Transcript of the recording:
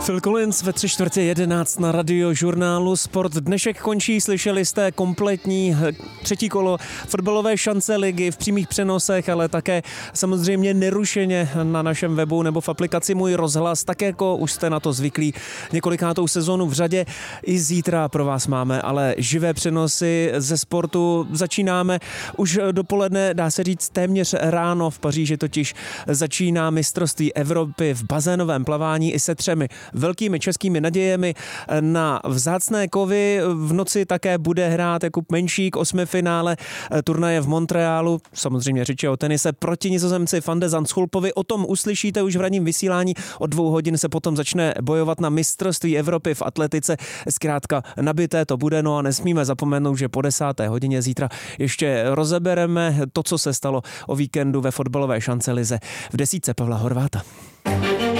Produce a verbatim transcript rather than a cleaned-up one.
Phil Collins ve tři čtvrtě jedenáct na Radiožurnálu Sport. Dnešek končí, slyšeli jste kompletní třetí kolo fotbalové šance ligy v přímých přenosech, ale také samozřejmě nerušeně na našem webu nebo v aplikaci Můj rozhlas, tak jako už jste na to zvyklí několikátou sezónu v řadě. I zítra pro vás máme ale živé přenosy ze sportu. Začínáme už dopoledne, dá se říct téměř ráno, v Paříži totiž začíná mistrovství Evropy v bazénovém plavání i se třemi velkými českými nadějemi na vzácné kovy. V noci také bude hrát Jakub Menšík osmifinále turnaje v Montrealu. Samozřejmě řeči o tenise proti Nizozemci Van de Zandschulpovi. O tom uslyšíte už v ranním vysílání. Od dvou hodin se potom začne bojovat na mistrovství Evropy v atletice. Zkrátka nabité to bude, no a nesmíme zapomenout, že po desáté hodině zítra ještě rozebereme to, co se stalo o víkendu ve fotbalové šance lize v desítce Pavla Horváta.